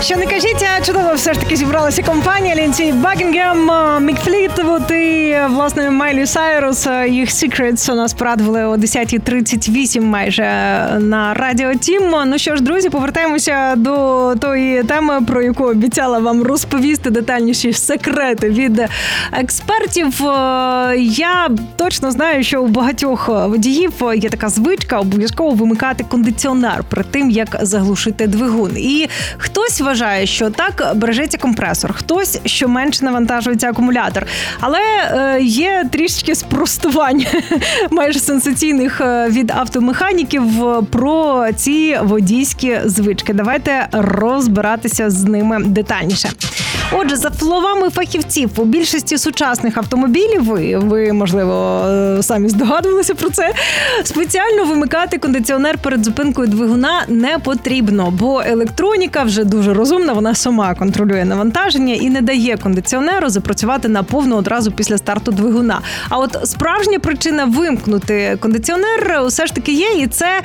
Що не кажіть, чудово все ж таки зібралася компанія Лінсі Бакінгем, Мік Флітвуд і, власне, Майлі Сайрус. Їх Secrets у нас порадували о 10:38 майже на Радіо Тім. Ну що ж, друзі, повертаємося до тої теми, про яку обіцяла вам розповісти детальніші секрети від експертів. Я точно знаю, що у багатьох водіїв є така звичка обов'язково вимикати кондиціонер перед тим, як заглушити двигун. І хтось вважає, що так бережеться компресор, хтось, що менше навантажується акумулятор. Але є трішечки спростувань майже сенсаційних від автомеханіків про ці водійські звички. Давайте розбиратися з ними детальніше. Отже, за словами фахівців, у більшості сучасних автомобілів, ви, можливо, самі здогадувалися про це, спеціально вимикати кондиціонер перед зупинкою двигуна не потрібно, бо електроніка вже дуже розумна, вона сама контролює навантаження і не дає кондиціонеру запрацювати наповну одразу після старту двигуна. А от справжня причина вимкнути кондиціонер все ж таки є, і це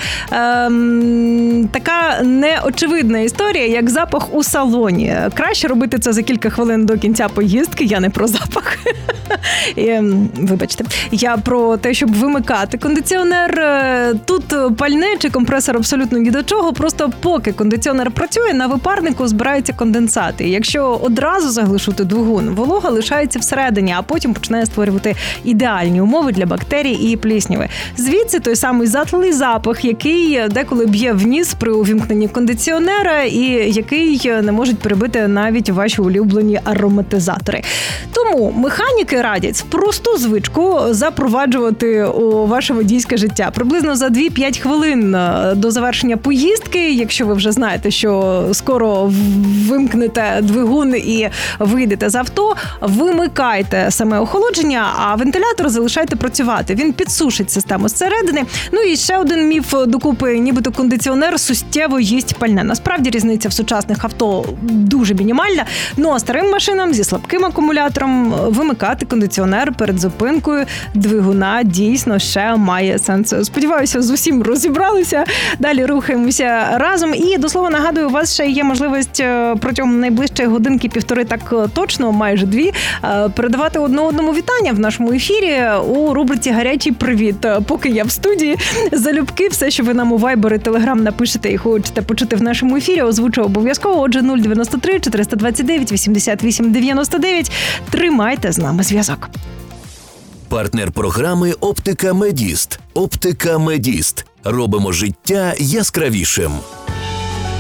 така неочевидна історія, як запах у салоні. Краще робити це за кілька хвилин до кінця поїздки, я не про запах. Вибачте, я про те, щоб вимикати кондиціонер. Тут пальне чи компресор абсолютно ні до чого, просто поки кондиціонер працює, на випарнику збираються конденсати. Якщо одразу заглушити двигун, волога лишається всередині, а потім починає створювати ідеальні умови для бактерій і плісняви. Звідси той самий затлий запах, який деколи б'є в ніс при увімкненні кондиціонера і який не можуть перебити навіть ваші улюблені ароматизатори. Тому механіки радять просту звичку запроваджувати у ваше водійське життя. Приблизно за 2-5 хвилин до завершення поїздки, якщо ви вже знаєте, що скоро вимкнете двигун і вийдете з авто, вимикайте саме охолодження, а вентилятор залишайте працювати. Він підсушить систему зсередини. Ну і ще один міф докупи, нібито кондиціонер суттєво їсть пальне. Насправді різниця в сучасних авто дуже мінімальна, а старим машинам зі слабким акумулятором вимикати кондиціонер перед зупинкою двигуна дійсно ще має сенс. Сподіваюся, з усім розібралися. Далі рухаємося разом. І, до слова, нагадую, у вас ще є можливість протягом найближчої годинки-півтори, так точно, майже 2, передавати одному вітання в нашому ефірі у рубриці «Гарячий привіт». Поки я в студії, залюбки все, що ви нам у Viber і Telegram напишете і хочете почути в нашому ефірі, озвучу обов'язково. Отже, 093 429 88 99. Тримайте з нами зв'язок. Партнер програми «Оптика Медіст». «Оптика Медіст». Робимо життя яскравішим.